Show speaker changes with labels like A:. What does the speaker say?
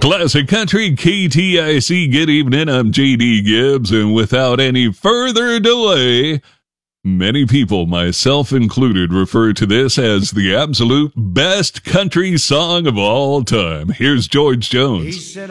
A: Classic Country, KTIC, good evening. I'm JD Gibbs, and without any further delay, many people, myself included, refer to this as the absolute best country song of all time. Here's George Jones.